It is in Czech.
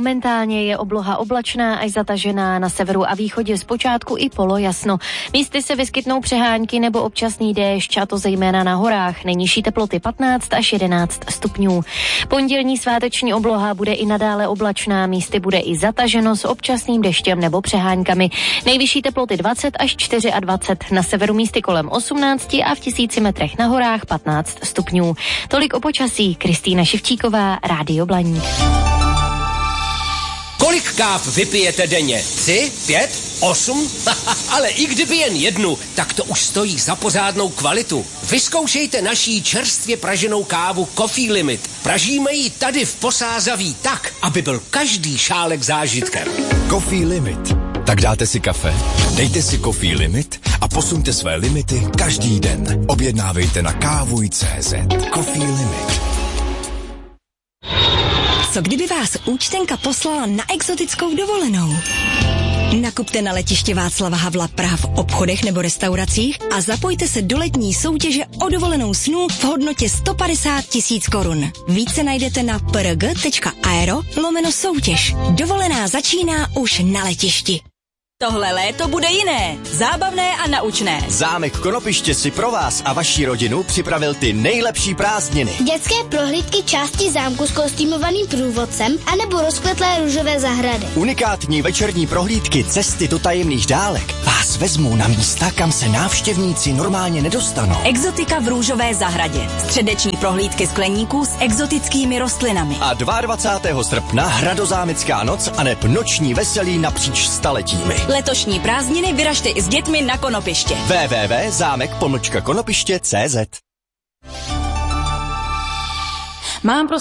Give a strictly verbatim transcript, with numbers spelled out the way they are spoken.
Momentálně je obloha oblačná až zatažená, na severu a východě zpočátku i polojasno. Místy se vyskytnou přehánky nebo občasný déšť, a to zejména na horách. Nejnižší teploty patnáct až jedenáct stupňů. Pondělní sváteční obloha bude i nadále oblačná, místy bude i zataženo s občasným deštěm nebo přeháňkami. Nejvyšší teploty dvacet až dvacet čtyři, na severu místy kolem osmnáct a v tisíci metrech na horách patnáct stupňů. Tolik o počasí. Kristýna Ševčíková, Rádio Blaník. Kolik káv vypijete denně? Tři? Pět? Osm? Ale i kdyby jen jednu, tak to už stojí za pořádnou kvalitu. Vyzkoušejte naší čerstvě praženou kávu Coffee Limit. Pražíme ji tady v Posázaví tak, aby byl každý šálek zážitkem. Coffee Limit. Tak dáte si kafe, dejte si Coffee Limit a posuňte své limity každý den. Objednávejte na kávuj tečka cé zet. Coffee Limit. Co kdyby vás účtenka poslala na exotickou dovolenou? Nakupte na letiště Václava Havla Praha v obchodech nebo restauracích a zapojte se do letní soutěže o dovolenou snů v hodnotě sto padesát tisíc korun. Více najdete na prg tečka aero lomeno soutěž. Dovolená začíná už na letišti. Tohle léto bude jiné, zábavné a naučné. Zámek Konopiště si pro vás a vaši rodinu připravil ty nejlepší prázdniny. Dětské prohlídky části zámku s kostýmovaným průvodcem anebo rozkvetlé růžové zahrady. Unikátní večerní prohlídky Cesty do tajemných dálek vás vezmou na místa, kam se návštěvníci normálně nedostanou. Exotika v růžové zahradě. Středeční prohlídky skleníků s exotickými rostlinami. A dvacátého druhého srpna Hradozámecká noc aneb noční veselí napříč staletími. Letošní prázdniny vyražte i s dětmi na Konopiště. w w w tečka zámek pomlčka konopiště tečka cé zet. Mám pro